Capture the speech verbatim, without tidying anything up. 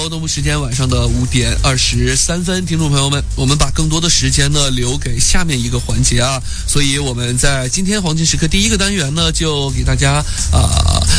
喽，东部时间晚上的五点二十三分，听众朋友们，我们把更多的时间呢留给下面一个环节啊，所以我们在今天黄金时刻第一个单元呢，就给大家啊、呃、